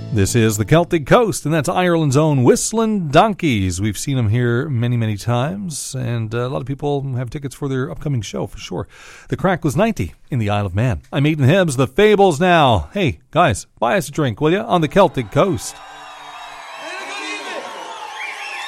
This is the Celtic Coast, and that's Ireland's own Whistling Donkeys. We've seen them here many, many times, and a lot of people have tickets for their upcoming show, for sure. The crack was 90 in the Isle of Man. I'm Aidan Hibbs, the Fables now. Hey, guys, buy us a drink, will you, on the Celtic Coast.